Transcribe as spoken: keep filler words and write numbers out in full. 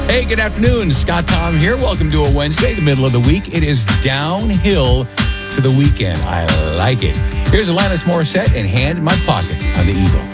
Hey, good afternoon. Scott Tom here. Welcome to a Wednesday, the middle of the week. It is downhill to the weekend. I like it. Here's Alanis Morissette and Hand in My Pocket on the Eagle.